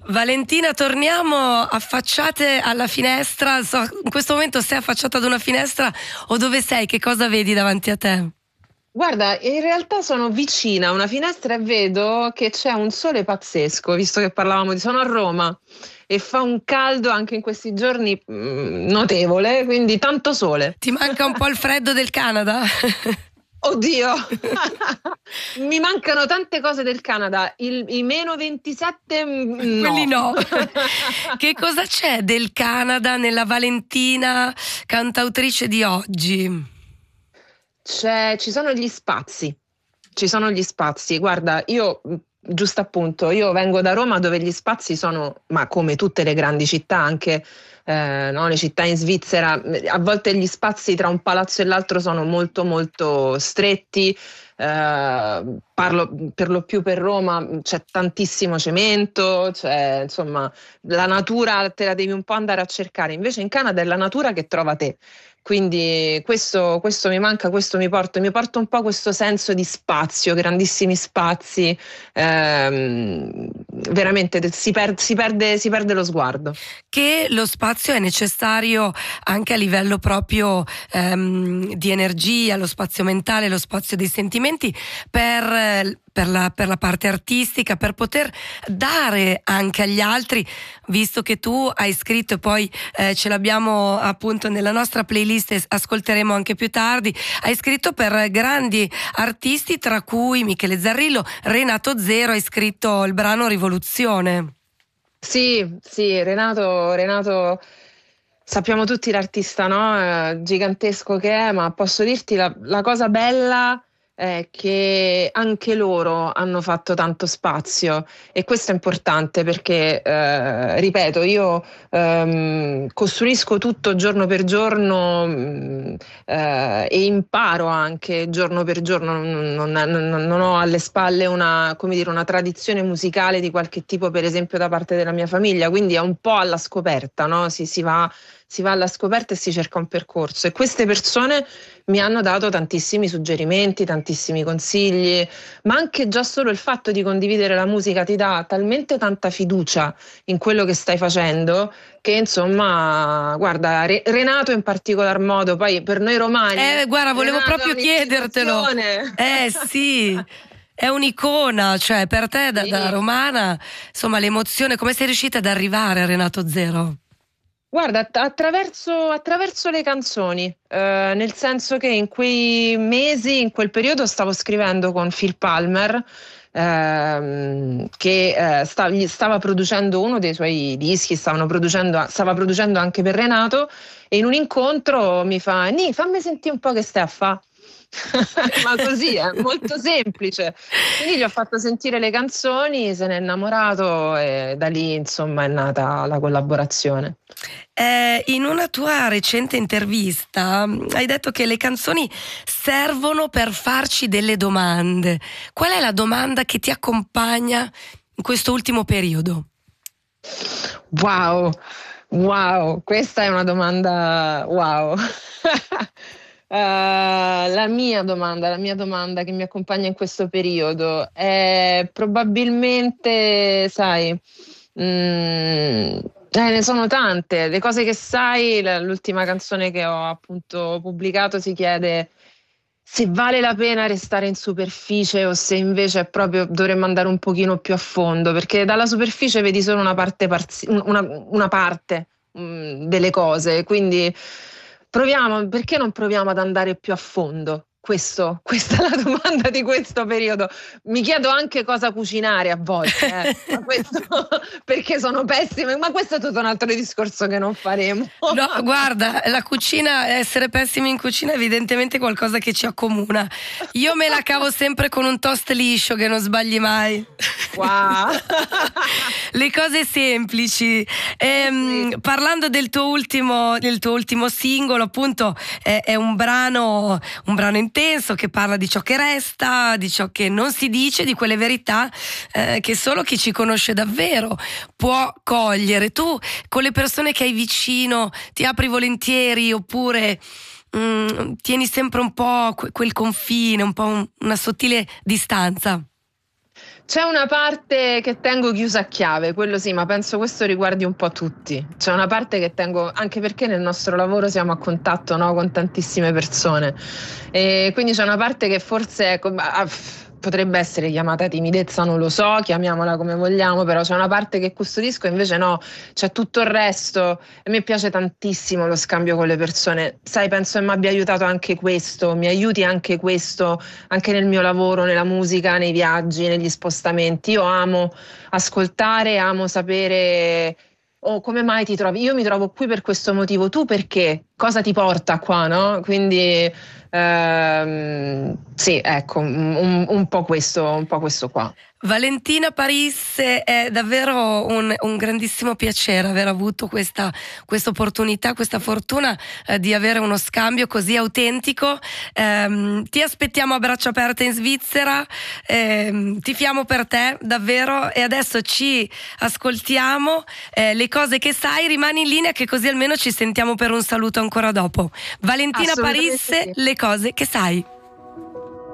Valentina, torniamo affacciate alla finestra. In questo momento sei affacciata ad una finestra o dove sei? Che cosa vedi davanti a te? Guarda, in realtà sono vicina a una finestra e vedo che c'è un sole pazzesco, visto che parlavamo di sono a Roma e fa un caldo anche in questi giorni notevole, quindi tanto sole. Ti manca un po' il freddo del Canada? Oddio, mi mancano tante cose del Canada, i meno 27 Quelli no. no. Che cosa c'è del Canada nella Valentina, cantautrice di oggi? Ci sono gli spazi, ci sono gli spazi. Guarda, io giusto appunto, io vengo da Roma dove gli spazi sono, ma come tutte le grandi città, anche no, le città in Svizzera, a volte gli spazi tra un palazzo e l'altro sono molto molto stretti. Parlo per lo più per Roma, c'è tantissimo cemento, c'è, insomma, la natura te la devi un po' andare a cercare, invece in Canada è la natura che trova te. Quindi questo mi manca, questo mi porta un po' questo senso di spazio, grandissimi spazi, veramente si perde lo sguardo. Che lo spazio è necessario anche a livello proprio di energia, lo spazio mentale, lo spazio dei sentimenti per la parte artistica, per poter dare anche agli altri, visto che tu hai scritto e poi ce l'abbiamo appunto nella nostra playlist e ascolteremo anche più tardi, hai scritto per grandi artisti tra cui Michele Zarrillo, Renato Zero, hai scritto il brano Rivoluzione. Sì, sì, Renato, sappiamo tutti l'artista, no? Gigantesco che è, ma posso dirti la cosa bella è che anche loro hanno fatto tanto spazio e questo è importante perché, ripeto, io costruisco tutto giorno per giorno e imparo anche giorno per giorno, non ho alle spalle una, come dire, una tradizione musicale di qualche tipo, per esempio da parte della mia famiglia, quindi è un po' alla scoperta, no? Si va alla scoperta e si cerca un percorso e queste persone mi hanno dato tantissimi suggerimenti, tantissimi consigli, ma anche già solo il fatto di condividere la musica ti dà talmente tanta fiducia in quello che stai facendo che insomma, guarda, Renato in particolar modo, poi per noi romani, Guarda, volevo Renato è proprio chiedertelo. un'istituzione. Sì, è un'icona, cioè per te da Sì. romana, insomma, l'emozione, come sei riuscita ad arrivare a Renato Zero? Guarda, attraverso le canzoni, nel senso che in quei mesi, in quel periodo stavo scrivendo con Phil Palmer, che gli stava producendo uno dei suoi dischi, stava producendo anche per Renato, e in un incontro mi fa, Ni, fammi sentire un po' che stai a fa'. Ma così è molto semplice. Quindi gli ho fatto sentire le canzoni, se n'è innamorato e da lì insomma è nata la collaborazione. In una tua recente intervista hai detto che le canzoni servono per farci delle domande. Qual è la domanda che ti accompagna in questo ultimo periodo? Wow, wow, questa è una domanda wow. La mia domanda che mi accompagna in questo periodo è probabilmente, sai, ne sono tante. Le cose che sai, l'ultima canzone che ho appunto pubblicato si chiede se vale la pena restare in superficie o se invece è proprio dovremmo andare un pochino più a fondo, perché dalla superficie vedi solo una parte, una parte delle cose, quindi perché non proviamo ad andare più a fondo? Questa è la domanda di questo periodo. Mi chiedo anche cosa cucinare a volte, ma questo perché sono pessima, ma questo è tutto un altro discorso che non faremo. No, guarda, la cucina, essere pessimi in cucina è evidentemente qualcosa che ci accomuna. Io me la cavo sempre con un toast liscio che non sbagli mai. Wow. Le cose semplici. Parlando del tuo ultimo singolo, appunto, è un brano intenso che parla di ciò che resta, di ciò che non si dice, di quelle verità che solo chi ci conosce davvero può cogliere. Tu con le persone che hai vicino ti apri volentieri oppure tieni sempre un po' quel confine, un po' una sottile distanza? C'è una parte che tengo chiusa a chiave, quello sì, ma penso questo riguardi un po' tutti. C'è una parte che tengo, anche perché nel nostro lavoro siamo a contatto, no, con tantissime persone. E quindi c'è una parte che forse potrebbe essere chiamata timidezza, non lo so, chiamiamola come vogliamo, però c'è una parte che custodisco, invece no, c'è tutto il resto. A me piace tantissimo lo scambio con le persone. Sai, penso che mi abbia aiutato anche questo, mi aiuti anche questo, anche nel mio lavoro, nella musica, nei viaggi, negli spostamenti. Io amo ascoltare, amo sapere come mai ti trovi. Io mi trovo qui per questo motivo, tu perché? Cosa ti porta qua, no? Quindi sì, ecco, un po' questo qua. Valentina Paris, è davvero un grandissimo piacere aver avuto questa opportunità, questa fortuna di avere uno scambio così autentico. Ti aspettiamo a braccia aperte in Svizzera, tifiamo per te davvero, e adesso ci ascoltiamo Le cose che sai. Rimani in linea, che così almeno ci sentiamo per un saluto ancora dopo. Valentina Paris, Assolutamente sì. Le cose che sai.